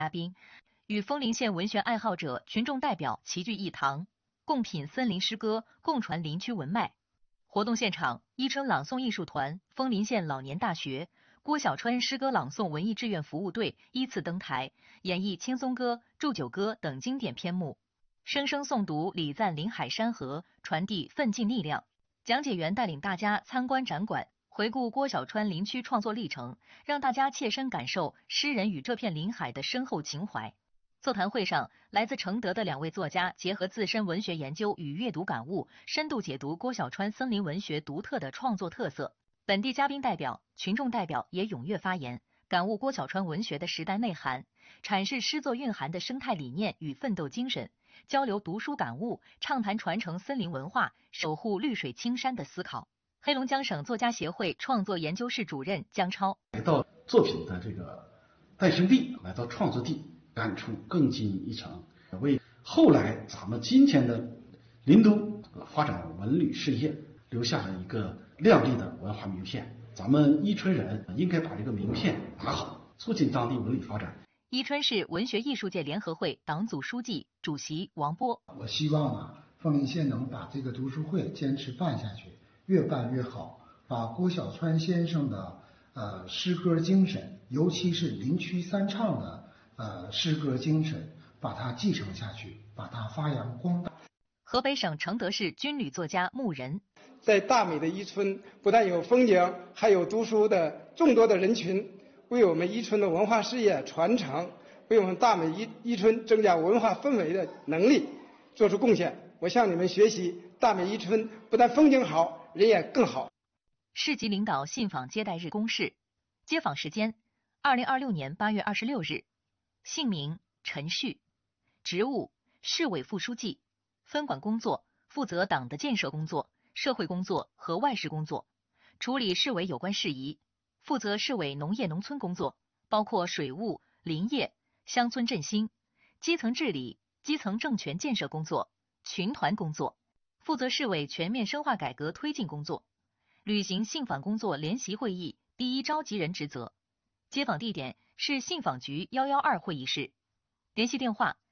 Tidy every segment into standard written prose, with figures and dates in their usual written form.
嘉宾，与枫林县文学爱好者、群众代表齐聚一堂，共品森林诗歌，共传林区文脉。活动现场，伊春朗诵艺术团、枫林县老年大学、郭小川诗歌朗诵文艺志愿服务队依次登台，演绎青松歌、祝酒歌等经典篇目，声声诵读礼赞林海山河，传递奋进力量。讲解员带领大家参观展馆，回顾郭小川林区创作历程，让大家切身感受诗人与这片林海的深厚情怀。座谈会上，来自承德的2位作家结合自身文学研究与阅读感悟，深度解读郭小川森林文学独特的创作特色。本地嘉宾代表、群众代表也踊跃发言，感悟郭小川文学的时代内涵，阐释诗作蕴含的生态理念与奋斗精神，交流读书感悟，畅谈传承森林文化、守护绿水青山的思考。黑龙江省作家协会创作研究室主任姜超， 来到作品的这个诞生地，来到创作地，感触更进一层，为后来咱们今天的林都发展文旅事业留下了一个亮丽的文化名片。咱们伊春人应该把这个名片打好，促进当地文旅发展。 伊春市文学艺术界联合会党组书记、主席王波， 我希望枫林县能把这个读书会坚持办下去，越办越好，把郭小川先生的诗歌精神，尤其是林区三唱的诗歌精神，把它继承下去，把它发扬光大。 河北省承德市军旅作家穆仁， 在大美的伊春，不但有风景，还有读书的众多的人群，为我们伊春的文化事业传承，为我们大美伊春增加文化氛围的能力做出贡献。我向你们学习，大美伊春不但风景好，人也更好。 市级领导信访接待日公示，接访时间：2026年8月26日。姓名：陈旭，职务：市委副书记，分管工作：负责党的建设工作、社会工作和外事工作，处理市委有关事宜，负责市委农业农村工作，包括水务、林业、乡村振兴、基层治理、基层政权建设工作、群团工作，负责市委全面深化改革推进工作，履行信访工作联席会议第一召集人职责。接访地点是信访局112会议室，联系电话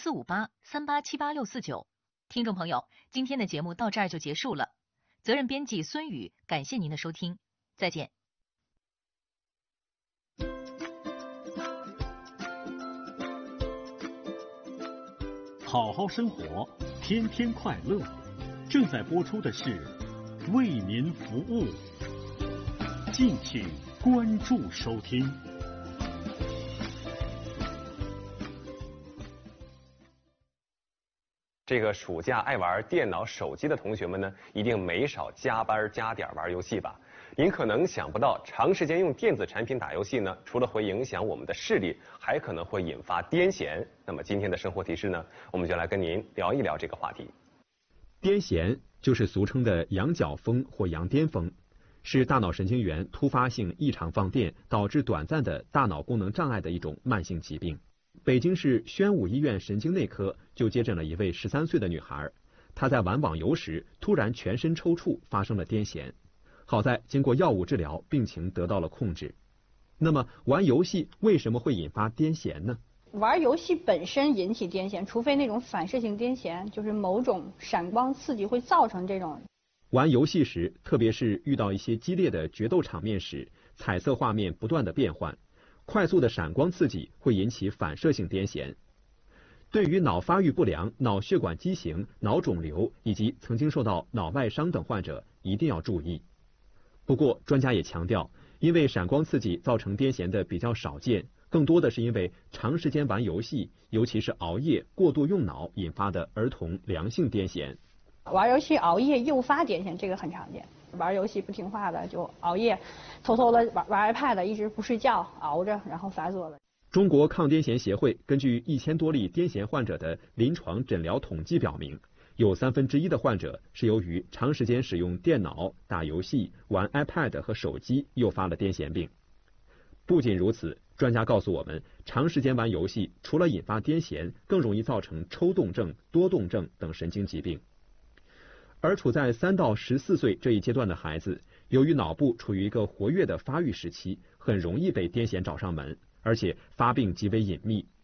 0458387649。听众朋友，今天的节目到这儿就结束了。责任编辑孙宇，感谢您的收听，再见。 好好生活，天天快乐。正在播出的是为民服务，敬请关注收听。 这个暑假爱玩电脑、手机的同学们呢，一定没少加班加点玩游戏吧？您可能想不到，长时间用电子产品打游戏呢，除了会影响我们的视力，还可能会引发癫痫。那么今天的生活提示呢，我们就来跟您聊一聊这个话题。 癫痫就是俗称的羊角风或羊癫风，是大脑神经元突发性异常放电导致短暂的大脑功能障碍的一种慢性疾病。北京市宣武医院神经内科就接诊了一位13岁的女孩，她在玩网游时突然全身抽搐，发生了癫痫。好在经过药物治疗，病情得到了控制。那么玩游戏为什么会引发癫痫呢？ 玩游戏本身引起癫痫，除非那种反射性癫痫，就是某种闪光刺激会造成这种。 玩游戏时，特别是遇到一些激烈的决斗场面时，彩色画面不断的变换，快速的闪光刺激会引起反射性癫痫。对于脑发育不良、脑血管畸形、脑肿瘤以及曾经受到脑外伤等患者一定要注意。不过专家也强调，因为闪光刺激造成癫痫的比较少见，更多的是因为长时间玩游戏，尤其是熬夜、过度用脑引发的儿童良性癫痫。 玩游戏熬夜诱发癫痫，这个很常见。玩游戏不听话的就熬夜，偷偷的玩 iPad， 一直不睡觉，熬着，然后发作了。 中国抗癫痫协会根据1000多例癫痫患者的临床诊疗统计表明，有1/3的患者是由于长时间使用电脑、打游戏、玩 iPad 和手机诱发了癫痫病。不仅如此，专家告诉我们，长时间玩游戏除了引发癫痫，更容易造成抽动症、多动症等神经疾病。而处在3到14岁这一阶段的孩子，由于脑部处于一个活跃的发育时期，很容易被癫痫找上门，而且发病极为隐秘，